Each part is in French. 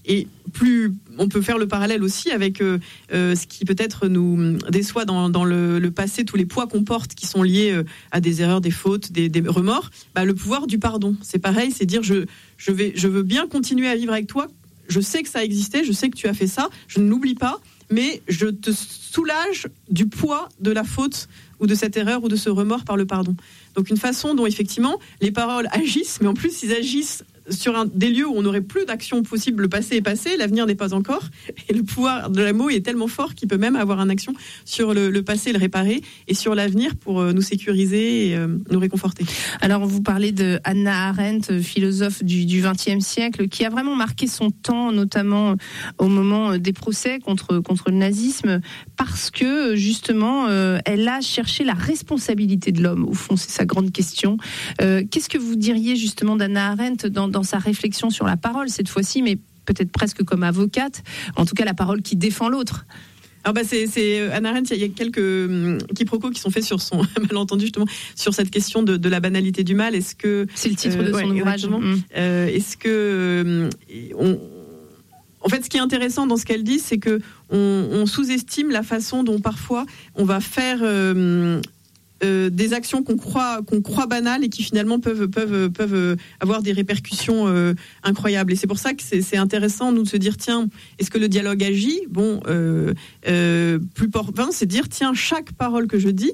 Et plus on peut faire le parallèle aussi avec ce qui peut-être nous déçoit dans le passé, tous les poids qu'on porte qui sont liés à des erreurs, des fautes, des remords. Le pouvoir du pardon, c'est pareil, c'est dire je veux bien continuer à vivre avec toi. Je sais que ça existait, je sais que tu as fait ça, je ne l'oublie pas, mais je te soulage du poids de la faute ou de cette erreur ou de ce remords par le pardon. Donc une façon dont effectivement les paroles agissent, mais en plus ils agissent sur des lieux où on n'aurait plus d'action possible. Le passé est passé, l'avenir n'est pas encore, et le pouvoir de la mot est tellement fort qu'il peut même avoir une action sur le passé, le réparer, et sur l'avenir pour nous sécuriser et nous réconforter. Alors vous parlez de Hannah Arendt, philosophe du XXe siècle, qui a vraiment marqué son temps, notamment au moment des procès contre le nazisme, parce que justement elle a cherché la responsabilité de l'homme. Au fond, c'est sa grande question. Qu'est-ce que vous diriez justement d'Hannah Arendt dans sa réflexion sur la parole cette fois-ci, mais peut-être presque comme avocate, en tout cas la parole qui défend l'autre? Alors c'est Hannah Arendt, il y a quelques quiproquos qui sont faits sur son malentendu justement sur cette question de la banalité du mal. Est-ce que c'est le titre de son ouvrage. Est-ce que en fait, ce qui est intéressant dans ce qu'elle dit, c'est que on sous-estime la façon dont parfois on va faire des actions qu'on croit banales et qui finalement peuvent avoir des répercussions incroyables. Et c'est pour ça que c'est intéressant nous de se dire tiens, est-ce que le dialogue agit ? Bon, plus important, c'est de dire tiens, chaque parole que je dis,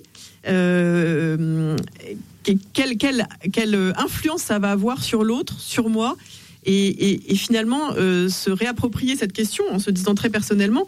quelle influence ça va avoir sur l'autre, sur moi. Et finalement se réapproprier cette question en se disant très personnellement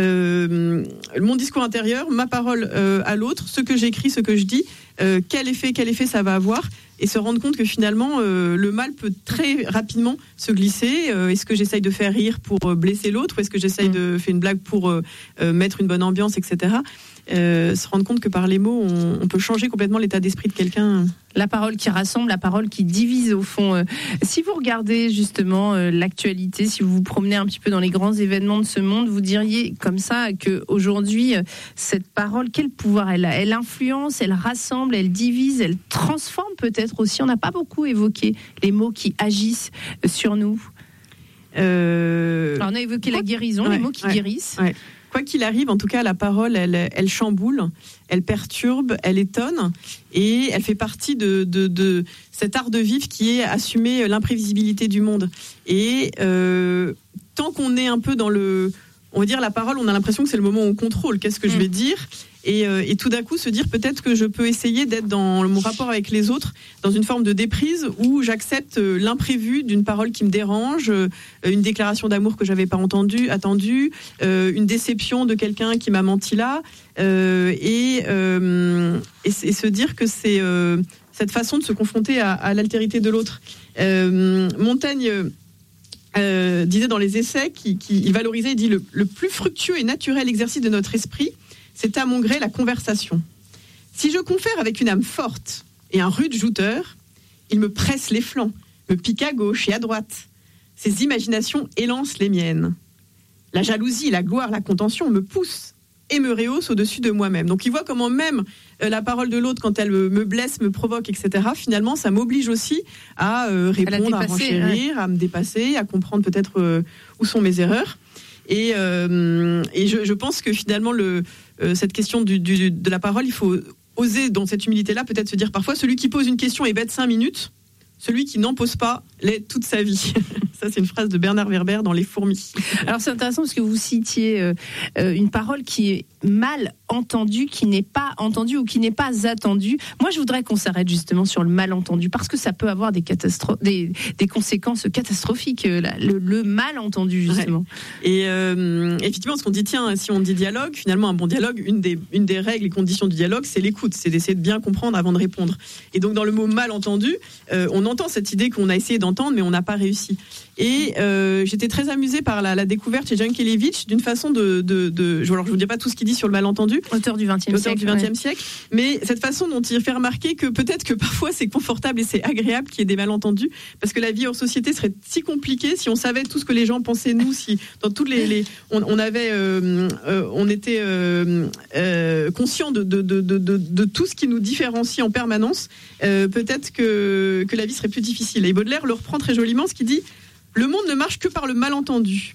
mon discours intérieur, ma parole à l'autre, ce que j'écris, ce que je dis, quel effet ça va avoir, et se rendre compte que finalement le mal peut très rapidement se glisser. Est-ce que j'essaye de faire rire pour blesser l'autre, ou est-ce que j'essaye de faire une blague pour mettre une bonne ambiance, etc. Se rendre compte que par les mots on peut changer complètement l'état d'esprit de quelqu'un. La parole qui rassemble, la parole qui divise au fond. Si vous regardez justement l'actualité, si vous vous promenez un petit peu dans les grands événements de ce monde, vous diriez comme ça qu'aujourd'hui, cette parole, quel pouvoir elle a ? Elle influence, elle rassemble, elle divise, elle transforme peut-être aussi. On n'a pas beaucoup évoqué les mots qui agissent sur nous. Alors on a évoqué la guérison, les mots qui guérissent. Ouais. Quoi qu'il arrive, en tout cas, la parole, elle chamboule, elle perturbe, elle étonne, et elle fait partie de cet art de vivre qui est assumer l'imprévisibilité du monde. Et tant qu'on est un peu dans on va dire la parole, on a l'impression que c'est le moment où on contrôle. Qu'est-ce que je vais dire ? Et tout d'un coup se dire peut-être que je peux essayer d'être dans mon rapport avec les autres dans une forme de déprise où j'accepte l'imprévu d'une parole qui me dérange, une déclaration d'amour que j'avais pas attendue, une déception de quelqu'un qui m'a menti là, et se dire que c'est cette façon de se confronter à l'altérité de l'autre. Montaigne disait dans les essais qu'il valorisait, il dit le plus fructueux et naturel exercice de notre esprit, c'est à mon gré la conversation. Si je confère avec une âme forte et un rude jouteur, il me presse les flancs, me pique à gauche et à droite. Ses imaginations élancent les miennes. La jalousie, la gloire, la contention me poussent et me rehaussent au-dessus de moi-même. Donc il voit comment même la parole de l'autre, quand elle me blesse, me provoque, etc., finalement, ça m'oblige aussi à répondre, à renchérir, à me dépasser, à comprendre peut-être où sont mes erreurs. Et je pense que finalement, cette question de la parole, il faut oser, dans cette humilité-là, peut-être se dire parfois, celui qui pose une question est bête 5 minutes, celui qui n'en pose pas l'est toute sa vie. Ça, c'est une phrase de Bernard Werber dans Les Fourmis. Alors, c'est intéressant parce que vous citiez une parole qui est mal entendue, qui n'est pas entendue ou qui n'est pas attendue. Moi, je voudrais qu'on s'arrête justement sur le malentendu parce que ça peut avoir des conséquences catastrophiques, le malentendu, justement. Ouais. Et effectivement, ce qu'on dit, tiens, si on dit dialogue, finalement, un bon dialogue, une des règles et conditions du dialogue, c'est l'écoute, c'est d'essayer de bien comprendre avant de répondre. Et donc, dans le mot malentendu, on entend cette idée qu'on a essayé d'entendre, mais on n'a pas réussi. Et j'étais très amusée par la découverte chez Jankélévitch d'une façon alors je vous dis pas tout ce qu'il dit sur le malentendu, auteur du XXe siècle, mais cette façon dont il fait remarquer que peut-être que parfois c'est confortable et c'est agréable qu'il y ait des malentendus, parce que la vie hors société serait si compliquée si on savait tout ce que les gens pensaient nous, si dans toutes on était conscient de tout ce qui nous différencie en permanence, peut-être que la vie serait plus difficile. Et Baudelaire le reprend très joliment, ce qui dit: le monde ne marche que par le malentendu.